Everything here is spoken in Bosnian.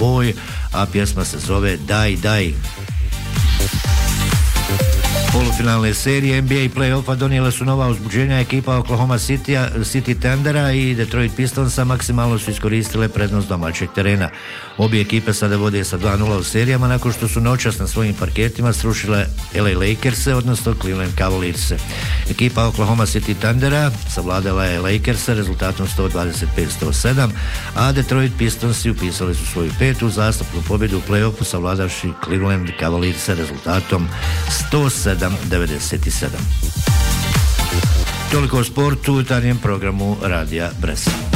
Boy, a pjesma se zove Die Die. Polufinalne serije NBA play-offa donijela su nova uzbuđenja. Ekipa Oklahoma City Thundera i Detroit Pistonsa maksimalno su iskoristile prednost domaćeg terena. Obje ekipe sada vode sa 2-0 u serijama nakon što su noćas na svojim parketima srušile LA Lakerse, odnosno Cleveland Cavalierse. Ekipa Oklahoma City Thundera savladala je Lakerse rezultatom 125-107, a Detroit Pistonsi upisali su svoju petu zastupnu pobjedu u play-offu savladavši Cleveland Cavalierse rezultatom 107-97. Toliko o sportu u jutarnjem programu Radija Bresa.